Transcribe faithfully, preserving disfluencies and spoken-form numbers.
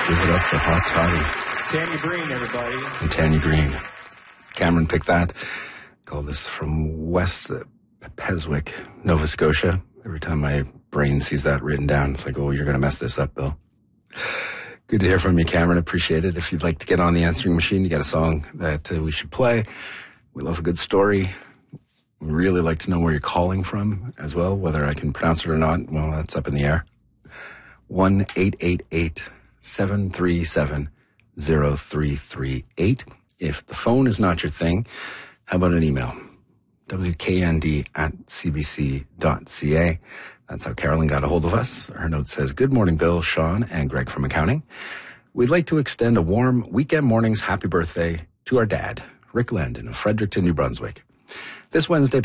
Give it up for Hot Toddy. Tanya Green, everybody. And Tanya Green. Cameron picked that. Call this from West Peswick, Nova Scotia. Every time my brain sees that written down, it's like, oh, you're going to mess this up, Bill. Good to hear from you, Cameron. Appreciate it. If you'd like to get on the answering machine, you got a song that uh, we should play. We love a good story. We really like to know where you're calling from as well, whether I can pronounce it or not. Well, that's up in the air. one eight eight eight, seven three seven, zero three three eight. If the phone is not your thing, how about an email? W K N D at C B C dot C A. That's how Carolyn got a hold of us. Her note says, good morning, Bill, Sean, and Greg from accounting. We'd like to extend a warm weekend morning's happy birthday to our dad, Rick Landon of Fredericton, New Brunswick. This Wednesday